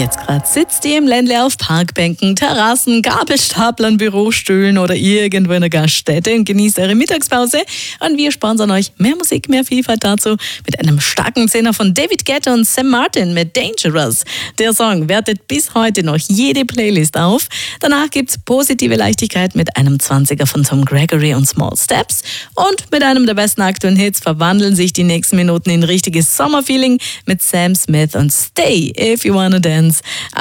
jetzt gerade sitzt ihr im Ländle auf Parkbänken, Terrassen, Gabelstaplern, Bürostühlen oder irgendwo in einer Gaststätte und genießt eure Mittagspause. Und wir sponsern euch mehr Musik, mehr Vielfalt dazu mit einem starken Zehner von David Guetta und Sam Martin mit Dangerous. Der Song wertet bis heute noch jede Playlist auf. Danach gibt's positive Leichtigkeit mit einem 20er von Tom Gregory und Small Steps. Und mit einem der besten aktuellen Hits verwandeln sich die nächsten Minuten in richtiges Sommerfeeling mit Sam Smith und Stay If You Wanna Dance.